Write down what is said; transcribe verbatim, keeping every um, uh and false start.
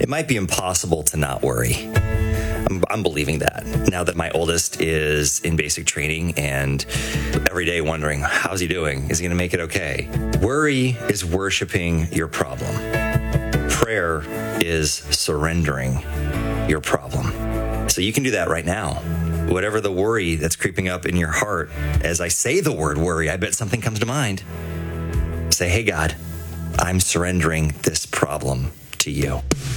It might be impossible to not worry. I'm, I'm believing that now that my oldest is in basic training and every day wondering, how's he doing? Is he going to make it okay? Worry is worshiping your problem. Prayer is surrendering your problem. So you can do that right now. Whatever the worry that's creeping up in your heart, as I say the word worry, I bet something comes to mind. Say, hey, God, I'm surrendering this problem to you.